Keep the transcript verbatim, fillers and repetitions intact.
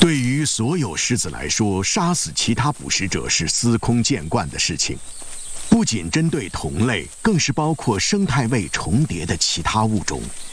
对于所有狮子来说，杀死其他捕食者是司空见惯的事情。不仅针对同类，更是包括生态位重叠的其他物种。